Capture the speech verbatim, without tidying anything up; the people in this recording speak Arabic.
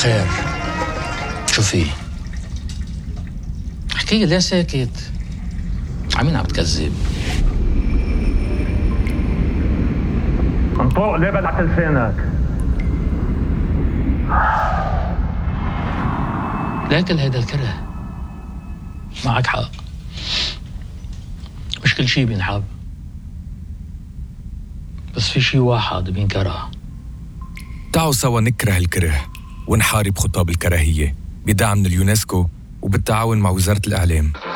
خير، شو في؟ احكي ليه ساكت؟ عمين عم تكذب؟ انطق ليه بلعت لسانك؟ لاكل هيدا الكره. معك حق، مش كل شي بينحب، بس في شي واحد بينكره. تعالوا سوا نكره الكره ونحارب خطاب الكراهية بدعم من اليونسكو وبالتعاون مع وزارة الإعلام.